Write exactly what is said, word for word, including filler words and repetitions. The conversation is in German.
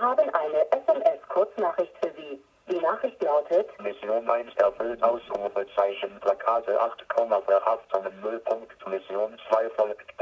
haben eine S M S-Kurznachricht für Sie. Die Nachricht lautet: Mission eins erfüllt, Ausrufezeichen, Plakate acht, verhaftung null. Mission zwei folgt.